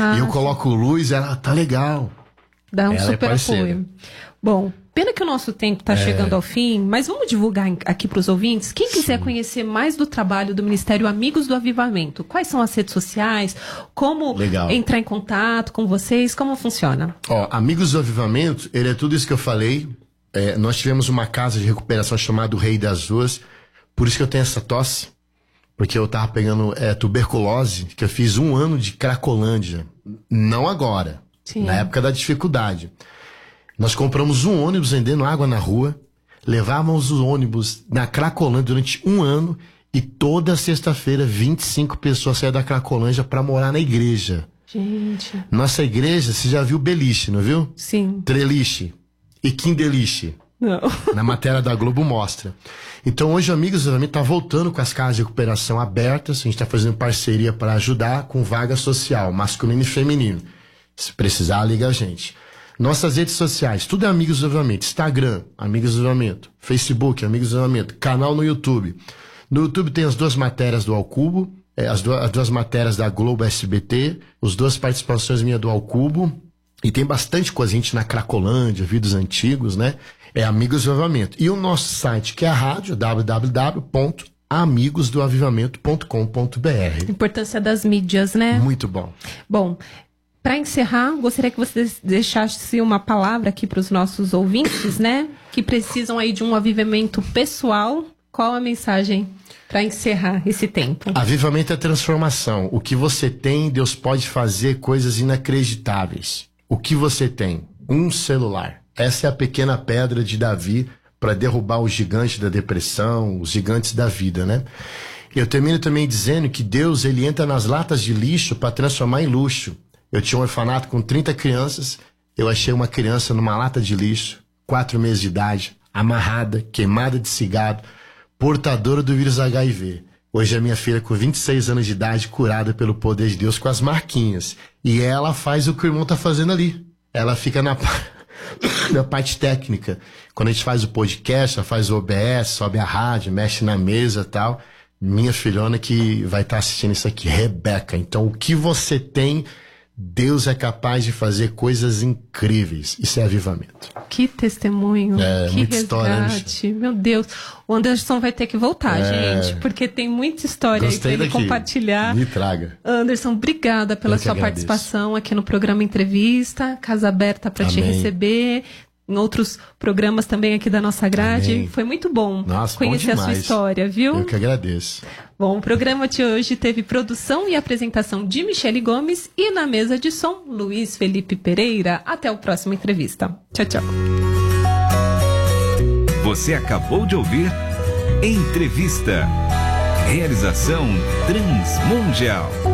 E eu coloco luz, ela tá legal. Dá um ela super apoio. Bom, pena que o nosso tempo está chegando ao fim, mas vamos divulgar aqui para os ouvintes. Quem quiser conhecer mais do trabalho do Ministério Amigos do Avivamento, quais são as redes sociais, como entrar em contato com vocês, como funciona? Amigos do Avivamento, ele é tudo isso que eu falei. Nós tivemos uma casa de recuperação chamada Rei das Ruas, por isso que eu tenho essa tosse, porque eu tava pegando tuberculose, que eu fiz 1 ano de Cracolândia, não agora, na época da dificuldade. Nós compramos um ônibus vendendo água na rua, levávamos o ônibus na Cracolândia durante 1 ano e toda sexta-feira 25 pessoas saíam da Cracolândia para morar na igreja. Gente. Nossa igreja, você já viu beliche, não viu? Sim. Treliche e quindeliche. Não. Na matéria da Globo mostra. Então hoje o Amigos do Avivamento tá voltando com as casas de recuperação abertas. A gente tá fazendo parceria para ajudar com vaga social, masculino e feminino. Se precisar, liga a gente. Nossas redes sociais, tudo é Amigos do Avivamento. Instagram, Amigos do Avivamento. Facebook, Amigos do Avivamento. Canal no YouTube. No YouTube tem as 2 matérias do Ao Cubo, as duas matérias da Globo SBT, as 2 participações minhas do Ao Cubo. E tem bastante coisa, a gente na Cracolândia, vídeos antigos, né? É Amigos do Avivamento. E o nosso site, que é a rádio, www.amigosdoavivamento.com.br. Importância das mídias, né? Muito bom. Bom, para encerrar, gostaria que você deixasse uma palavra aqui para os nossos ouvintes, né? Que precisam aí de um avivamento pessoal. Qual a mensagem para encerrar esse tempo? Avivamento é transformação. O que você tem, Deus pode fazer coisas inacreditáveis. O que você tem? Um celular. Essa é a pequena pedra de Davi para derrubar o gigante da depressão, os gigantes da vida, né? Eu termino também dizendo que Deus, ele entra nas latas de lixo para transformar em luxo. Eu tinha um orfanato com 30 crianças, eu achei uma criança numa lata de lixo, 4 meses de idade, amarrada, queimada de cigarro, portadora do vírus HIV. Hoje a minha filha com 26 anos de idade, curada pelo poder de Deus com as marquinhas. E ela faz o que o irmão tá fazendo ali. Ela fica na parte técnica. Quando a gente faz o podcast, ela faz o OBS, sobe a rádio, mexe na mesa e tal. Minha filhona que vai estar assistindo isso aqui, Rebeca. Então, o que você tem, Deus é capaz de fazer coisas incríveis. Isso é avivamento. Que testemunho, que muita resgate. História, meu Deus. O Anderson vai ter que voltar, gente, porque tem muita história aí para ele compartilhar. Me traga. Anderson, obrigada pela sua participação aqui no programa Entrevista. Casa aberta para te receber. Em outros programas também aqui da nossa grade. Amém. Foi muito bom Nossa, conhecer bom a sua história, viu? Eu que agradeço. Bom, o programa de hoje teve produção e apresentação de Michele Gomes e na mesa de som, Luiz Felipe Pereira. Até o próximo Entrevista. Tchau, tchau. Você acabou de ouvir Entrevista. Realização Transmundial.